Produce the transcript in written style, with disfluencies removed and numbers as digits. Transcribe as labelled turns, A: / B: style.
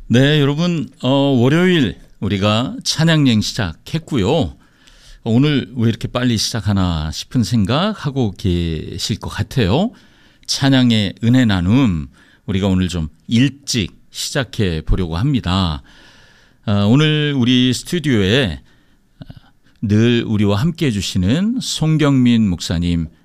A: 네, 여러분, 월요일 우리가 찬양여행 시작했고요. 오늘 왜 이렇게 빨리 시작하나 싶은 생각하고 계실 것 같아요. 찬양의 은혜 나눔, 우리가 오늘 좀 일찍 시작해 보려고 합니다. 오늘 우리 스튜디오에 늘 우리와 함께 해주시는 송경민 목사님